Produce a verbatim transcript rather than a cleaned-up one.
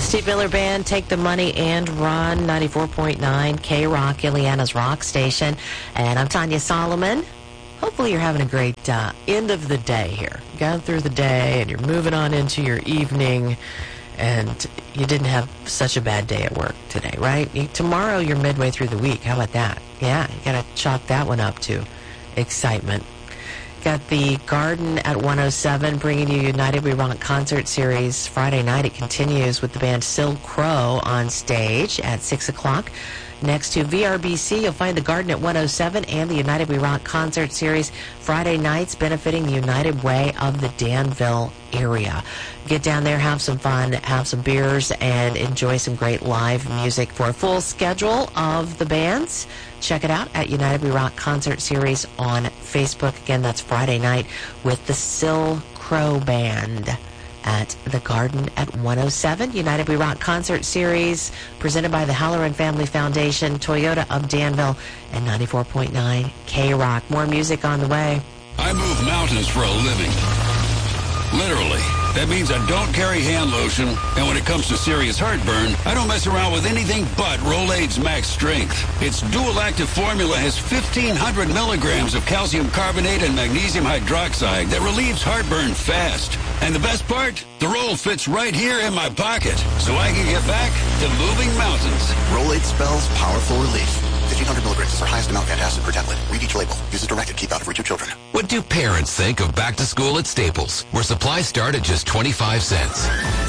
Steve Miller Band, Take the Money and Run, ninety-four point nine K-Rock, Ileana's rock station. And I'm Tanya Solomon. Hopefully you're having a great uh, end of the day here. Gone through the day and you're moving on into your evening, and you didn't have such a bad day at work today, right? You, tomorrow you're midway through the week. How about that? Yeah, you got to chalk that one up to excitement. Got the Garden at one oh seven bringing you United We Rock concert series. Friday night it continues with the band Sil Crow on stage at six o'clock. Next to V R B C, you'll find the Garden at one oh seven and the United We Rock concert series. Friday nights benefiting the United Way of the Danville area. Get down there, have some fun, have some beers, and enjoy some great live music. For a full schedule of the bands, check it out at United We Rock concert series on Facebook. Again, that's Friday night with the Sil Crow Band at the Garden at one oh seven. United We Rock concert series presented by the Halloran Family Foundation, Toyota of Danville, and ninety-four point nine K-Rock. More music on the way. I move mountains for a living. Literally. That means I don't carry hand lotion, and when it comes to serious heartburn, I don't mess around with anything but Rolaids Max Strength. Its dual-active formula has fifteen hundred milligrams of calcium carbonate and magnesium hydroxide that relieves heartburn fast. And the best part? The roll fits right here in my pocket, so I can get back to moving mountains. Rolaids spells powerful relief. fifteen hundred milligrams is our highest amount antacid per tablet. Read each label. Use as directed. Keep out of reach of children. What do parents think of back to school at Staples, where supplies start at just twenty-five cents?